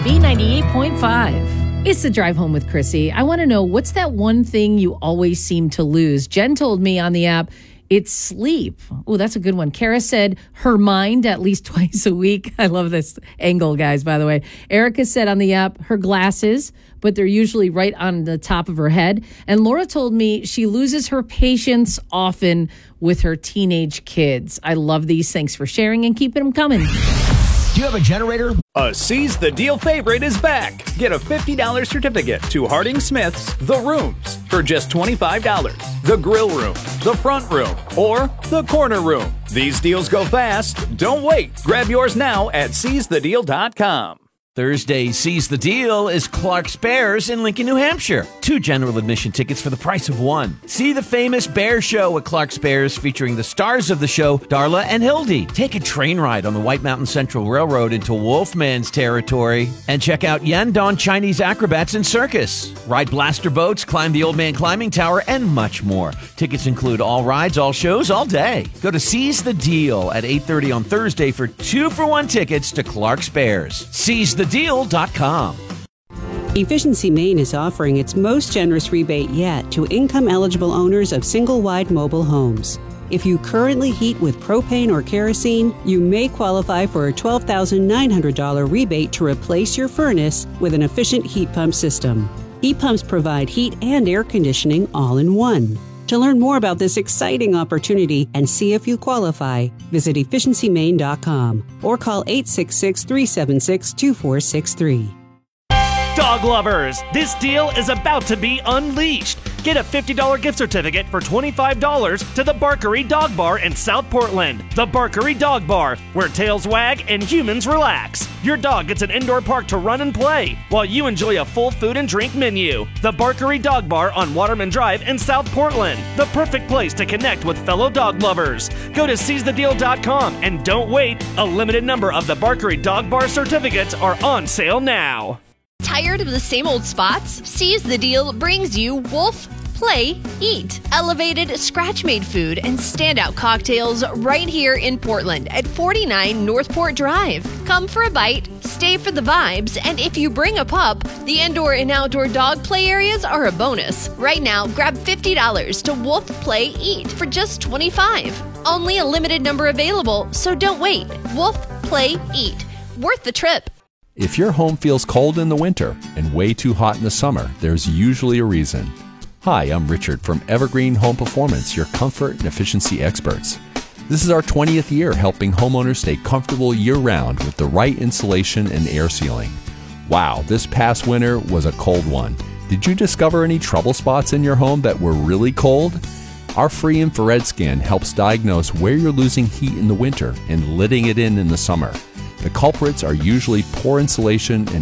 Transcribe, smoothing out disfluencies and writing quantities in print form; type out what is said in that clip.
B98.5. It's the drive home with Chrissy. I want to know, what's that one thing you always seem to lose? Jen told me on the app, it's sleep. Oh, that's a good one. Kara said her mind at least twice a week. I love this angle, guys, by the way. Erica said on the app, her glasses, but they're usually right on the top of her head. And Laura told me she loses her patience often with her teenage kids. I love these. Thanks for sharing and keeping them coming. Do you have a generator? A Seize the Deal favorite is back. Get a $50 certificate to Harding Smith's The Rooms for just $25. The grill room, the front room, or the corner room. These deals go fast. Don't wait. Grab yours now at seizethedeal.com. Thursday Seize the Deal is Clark's Bears in Lincoln, New Hampshire. 2 general admission tickets for the price of 1. See the famous Bear Show at Clark's Bears featuring the stars of the show, Darla and Hildy. Take a train ride on the White Mountain Central Railroad into Wolfman's territory. And check out Yandong Chinese Acrobats and Circus. Ride blaster boats, climb the Old Man Climbing Tower, and much more. Tickets include all rides, all shows, all day. Go to Seize the Deal at 8:30 on Thursday for 2-for-1 tickets to Clark's Bears. SeizeTheDeal.com. Efficiency Maine is offering its most generous rebate yet to income-eligible owners of single-wide mobile homes. If you currently heat with propane or kerosene, you may qualify for a $12,900 rebate to replace your furnace with an efficient heat pump system. Heat pumps provide heat and air conditioning all in one. To learn more about this exciting opportunity and see if you qualify, visit efficiencymaine.com or call 866-376-2463. Dog lovers, this deal is about to be unleashed. Get a $50 gift certificate for $25 to the Barkery Dog Bar in South Portland. The Barkery Dog Bar, where tails wag and humans relax. Your dog gets an indoor park to run and play, while you enjoy a full food and drink menu. The Barkery Dog Bar on Waterman Drive in South Portland. The perfect place to connect with fellow dog lovers. Go to seizethedeal.com and don't wait. A limited number of the Barkery Dog Bar certificates are on sale now. Tired of the same old spots? Seize the Deal brings you Wolf Play Eat. Elevated scratch-made food and standout cocktails right here in Portland at 49 Northport Drive. Come for a bite, stay for the vibes, and if you bring a pup, the indoor and outdoor dog play areas are a bonus. Right now, grab $50 to Wolf Play Eat for just $25. Only a limited number available, so don't wait. Wolf Play Eat. Worth the trip. If your home feels cold in the winter and way too hot in the summer, there's usually a reason. Hi, I'm Richard from Evergreen Home Performance, your comfort and efficiency experts. This is our 20th year helping homeowners stay comfortable year-round with the right insulation and air sealing. Wow, this past winter was a cold one. Did you discover any trouble spots in your home that were really cold? Our free infrared scan helps diagnose where you're losing heat in the winter and letting it in the summer. The culprits are usually poor insulation and